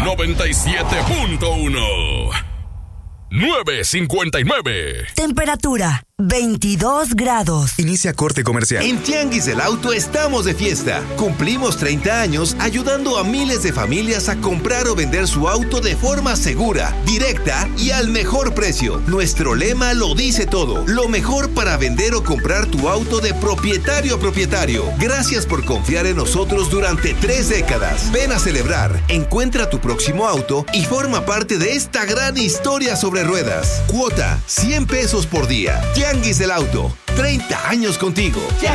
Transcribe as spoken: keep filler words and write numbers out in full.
noventa y siete punto uno. nueve cincuenta y nueve. Temperatura veintidós grados. Inicia corte comercial. En Tianguis del Auto estamos de fiesta. Cumplimos treinta años ayudando a miles de familias a comprar o vender su auto de forma segura, directa y al mejor precio. Nuestro lema lo dice todo. Lo mejor para vender o comprar tu auto de propietario a propietario. Gracias por confiar en nosotros durante tres décadas. Ven a celebrar, encuentra tu próximo auto y forma parte de esta gran historia sobre ruedas. Cuota cien pesos por día. Tianguis del Auto, treinta años contigo.